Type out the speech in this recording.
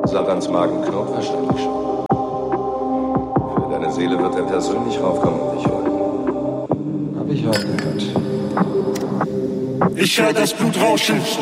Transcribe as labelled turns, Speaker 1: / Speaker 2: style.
Speaker 1: Satans Magenknopf wahrscheinlich schon. Für deine Seele wird er persönlich raufkommen und dich holen. Hab ich auch gehört.
Speaker 2: Ich hör das Blut rauschen.